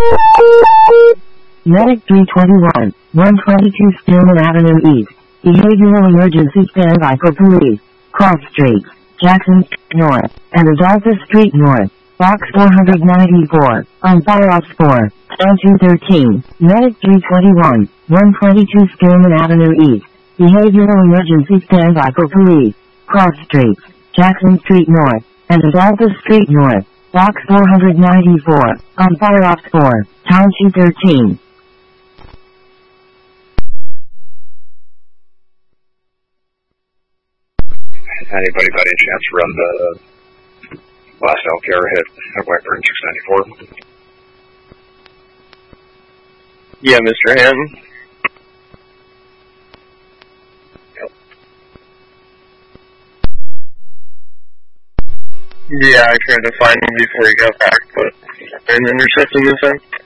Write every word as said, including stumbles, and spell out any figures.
Medic three twenty-one, one twenty-two Stillman Avenue East. Behavioral Emergency Standby for Police. Cross Street, Jackson North, and Adolphus Street North. Box four ninety-four, on Fire Ops four, Town two thirteen. Medic three twenty-one, one twenty-two Stillman Avenue East. Behavioral Emergency Standby for Police. Cross Street, Jackson Street North, and Adolphus Street North. Box four ninety-four, on Fire Ops four, Town two thirteen. Anybody by any chance run the last Alcara hit at Whiteburn six ninety-four? Yeah, Mister Hanton. Yep. Yeah, I tried to find him before he got back, but I didn't intercept him this time.